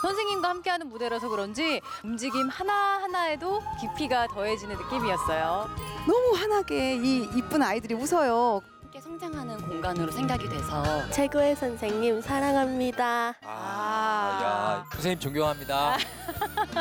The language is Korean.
선생님과 함께하는 무대라서 그런지 움직임 하나하나에도 깊이가 더해지는 느낌이었어요. 너무 환하게 이 이쁜 아이들이 웃어요. 함께 성장하는 공간으로 생각이 돼서 최고의 선생님 사랑합니다. 야, 선생님 존경합니다.